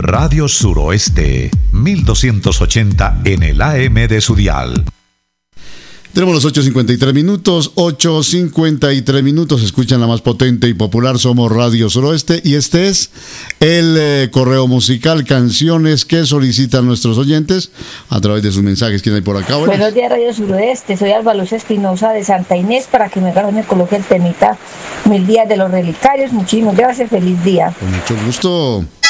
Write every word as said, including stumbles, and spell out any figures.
Radio Suroeste, mil doscientos ochenta en el A M de su dial. Tenemos los ocho cincuenta y tres minutos, ocho cincuenta y tres minutos, escuchan la más potente y popular, somos Radio Suroeste, y este es el eh, correo musical, canciones que solicitan nuestros oyentes a través de sus mensajes. ¿Quién hay por acá? Buenas, Buenos días, Radio Suroeste, soy Alba Luz Espinosa de Santa Inés, para que me, me coloque el temita Mil días de los relicarios. Muchísimas gracias, feliz día. Con mucho gusto.